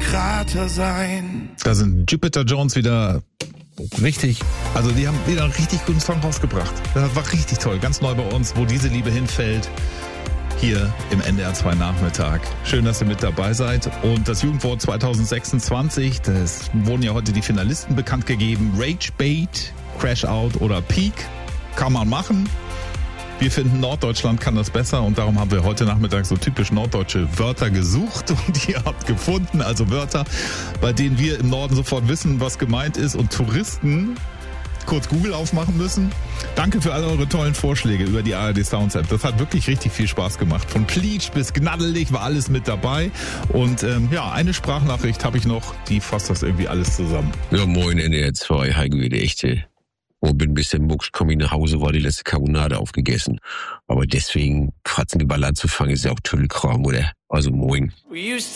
Krater sein. Da sind Jupiter Jones wieder richtig, also die haben wieder einen richtig guten Song rausgebracht. Das war richtig toll, ganz neu bei uns, wo diese Liebe hinfällt. Hier im NDR 2 Nachmittag. Schön, dass ihr mit dabei seid. Und das Jugendwort 2026, das wurden ja heute die Finalisten bekannt gegeben. Rage Bait, Crash Out oder Peak kann man machen. Wir finden, Norddeutschland kann das besser und darum haben wir heute Nachmittag so typisch norddeutsche Wörter gesucht und ihr habt gefunden, also Wörter, bei denen wir im Norden sofort wissen, was gemeint ist und Touristen kurz Google aufmachen müssen. Danke für all eure tollen Vorschläge über die ARD Sounds App. Das hat wirklich richtig viel Spaß gemacht. Von Pleatsch bis Gnaddelig war alles mit dabei. Und eine Sprachnachricht habe ich noch, die fasst das irgendwie alles zusammen. Ja, moin NDR 2, Heiko wieder echte. Bin ein bisschen mucksch, komm ich nach Hause, war die letzte Carbonade aufgegessen. Aber deswegen kratzen die Ball anzufangen, ist ja auch Tüdelkram, oder? Also moin.